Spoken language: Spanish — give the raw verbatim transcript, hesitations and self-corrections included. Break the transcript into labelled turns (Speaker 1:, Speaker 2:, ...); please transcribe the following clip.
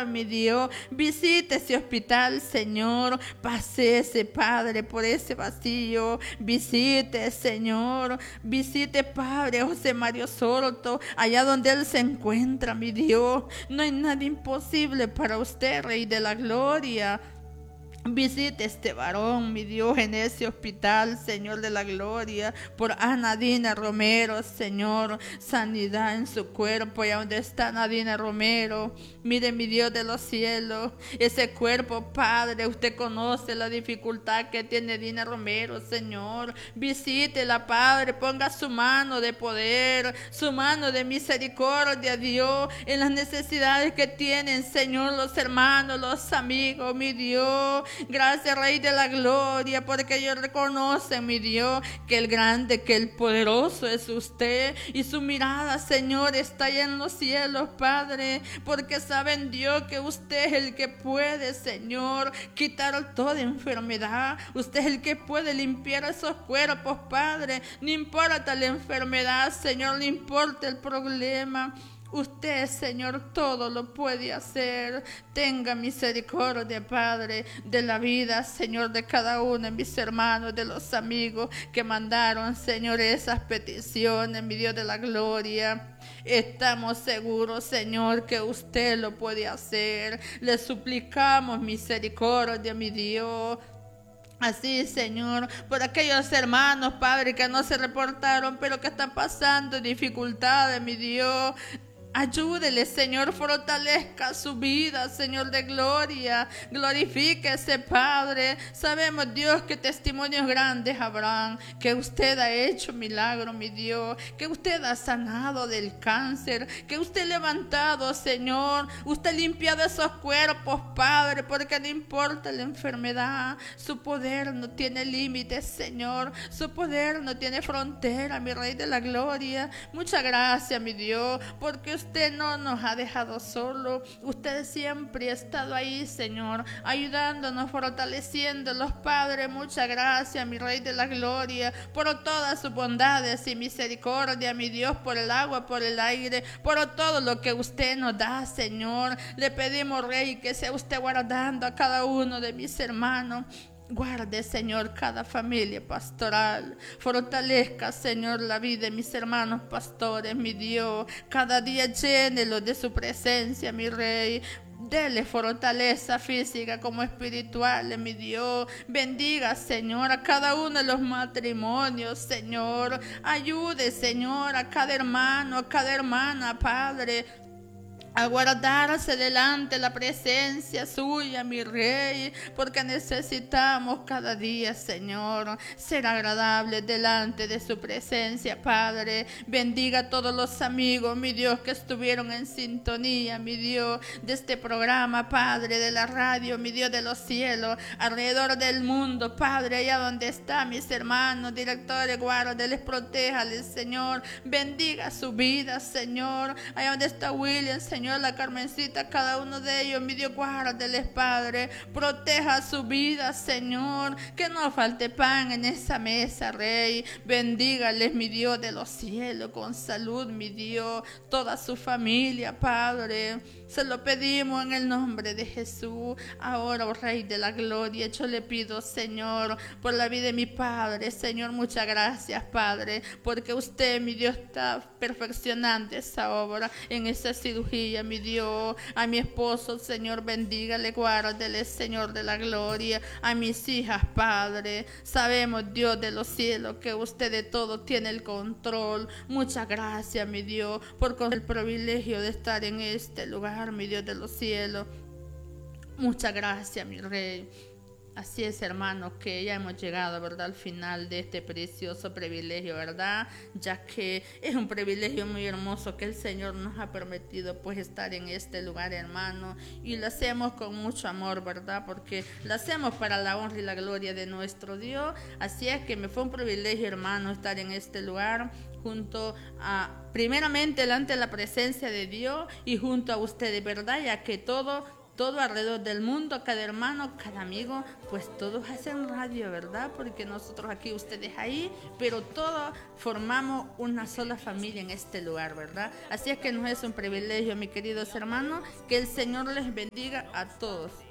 Speaker 1: Señor, mi Dios. Visite ese hospital, Señor. Pásese, Padre, por ese vacío. Visite, Señor. Visite, Padre, a José Mario Soto, allá donde él se encuentra, mi Dios. No hay nada imposible para usted, Rey de la Gloria. Visite este varón, mi Dios, en ese hospital, Señor de la Gloria, por Ana Dina Romero, Señor, sanidad en su cuerpo, y donde está Nadina Romero, mire, mi Dios de los cielos, ese cuerpo, Padre, usted conoce la dificultad que tiene Dina Romero, Señor, visítela, Padre, ponga su mano de poder, su mano de misericordia, Dios, en las necesidades que tienen, Señor, los hermanos, los amigos, mi Dios. Gracias, Rey de la Gloria, porque ellos reconocen, mi Dios, que el grande, que el poderoso es usted, y su mirada, Señor, está allá en los cielos, Padre, porque saben, Dios, que usted es el que puede, Señor, quitar toda enfermedad. Usted es el que puede limpiar esos cuerpos, Padre. No importa la enfermedad, Señor, no importa el problema. Usted, Señor, todo lo puede hacer. Tenga misericordia, Padre, de la vida, Señor, de cada uno de mis hermanos, de los amigos que mandaron, Señor, esas peticiones, mi Dios de la Gloria. Estamos seguros, Señor, que usted lo puede hacer. Le suplicamos misericordia, mi Dios. Así, Señor, por aquellos hermanos, Padre, que no se reportaron, pero que están pasando dificultades, mi Dios. Ayúdele, Señor, fortalezca su vida, Señor de gloria. Glorifíquese, Padre. Sabemos, Dios, que testimonios grandes habrán, que usted ha hecho milagro, mi Dios, que usted ha sanado del cáncer, que usted ha levantado, Señor, usted ha limpiado esos cuerpos, Padre, porque no importa la enfermedad, su poder no tiene límites, Señor, su poder no tiene frontera, mi Rey de la Gloria. Muchas gracias, mi Dios, porque usted no nos ha dejado solo. Usted siempre ha estado ahí, Señor, ayudándonos, fortaleciéndolos, Padre. Muchas gracias, mi Rey de la Gloria, por todas sus bondades y misericordia, mi Dios, por el agua, por el aire, por todo lo que usted nos da, Señor. Le pedimos, Rey, que sea usted guardando a cada uno de mis hermanos. Guarde, Señor, cada familia pastoral. Fortalezca, Señor, la vida de mis hermanos pastores, mi Dios. Cada día llénelo de su presencia, mi Rey. Dele fortaleza física como espiritual, mi Dios. Bendiga, Señor, a cada uno de los matrimonios, Señor. Ayude, Señor, a cada hermano, a cada hermana, Padre, a guardarse delante la presencia suya, mi Rey, porque necesitamos cada día, Señor, ser agradables delante de su presencia, Padre. Bendiga a todos los amigos, mi Dios, que estuvieron en sintonía, mi Dios, de este programa, Padre, de la radio, mi Dios de los cielos, alrededor del mundo, Padre, allá donde están mis hermanos, directores, guárdeles, protéjales, Señor. Bendiga su vida, Señor, allá donde está William, Señor, la Carmencita, cada uno de ellos, mi Dios, guárdeles, Padre, proteja su vida, Señor, que no falte pan en esa mesa, Rey. Bendígales, mi Dios de los cielos, con salud, mi Dios, toda su familia, Padre. Se lo pedimos en el nombre de Jesús. Ahora, oh Rey de la Gloria, yo le pido, Señor, por la vida de mi Padre, Señor, muchas gracias, Padre, porque usted, mi Dios, está perfeccionando esa obra en esa cirugía, mi Dios. A mi esposo, Señor, bendígale, guárdele, Señor de la Gloria. A mis hijas, Padre, sabemos, Dios de los cielos, que usted de todo tiene el control. Muchas gracias, mi Dios, por el privilegio de estar en este lugar, mi Dios de los cielos. Muchas gracias, mi Rey. Así es, hermanos, que ya hemos llegado, ¿verdad?, al final de este precioso privilegio, ¿verdad? Ya que es un privilegio muy hermoso que el Señor nos ha permitido, pues, estar en este lugar, hermano, y lo hacemos con mucho amor, ¿verdad? Porque lo hacemos para la honra y la gloria de nuestro Dios. Así es que me fue un privilegio, hermano, estar en este lugar junto a, primeramente, delante de la presencia de Dios y junto a ustedes, ¿verdad? Ya que todo todo alrededor del mundo, cada hermano, cada amigo, pues todos hacen radio, ¿verdad? Porque nosotros aquí, ustedes ahí, pero todos formamos una sola familia en este lugar, ¿verdad? Así es que nos es un privilegio, mis queridos hermanos, que el Señor les bendiga a todos.